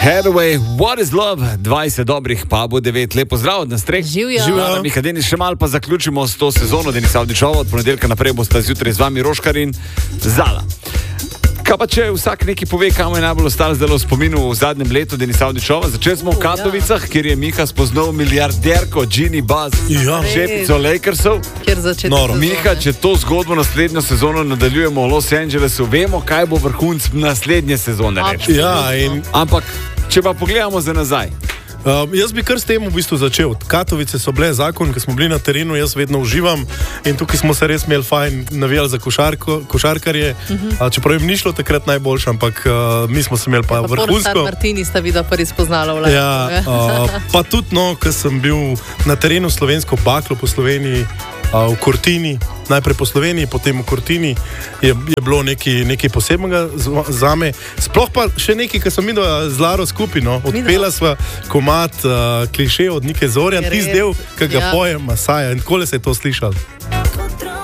Hathaway, What is Love, 20 dobrih, pa bo 9. Lepo zdrav od nas treh. Živijo. Miha, Denis, še malo pa zaključimo s to sezono. Denis Avdičova, od ponedeljka naprej bosta zjutraj z vami Roškar in Zala. Kaj pa če vsak nekaj pove, kam je najbolj ostalo zdaj v spominu v zadnjem letu Denis Avdičova? Začeli smo v Katovicah, kjer je Miha spoznal milijarderko Ginny Buzz, šefico Lakersov. Miha, če to zgodbo naslednjo sezono nadaljujemo v Los Angelesu, vemo, kaj bo vrhunc naslednje sezone. Ampak, če pa pogledamo za nazaj. Jaz bi kar s tem v bistvu začel. Katovice so bile zakon, ko smo bili na terenu, jaz vedno uživam in tukaj smo se res imeli fajn, navijali za košarkarje, čeprav jim ni šlo takrat najboljše, ampak mi smo se imeli pa vrhunsko. San Martini sta videla prvi spoznala v pa tudi, ko sem bil na terenu slovensko baklo po Sloveniji, v Cortini, najprej po Sloveniji, potem v Cortini, je bilo nekaj posebnega zame. Sploh pa še nekaj, kar sem videl z Laro skupaj, odpela sva komad kliše od Nike Zorjan, tisti del, ki ga poje Masaja, in takole se je to slišalo.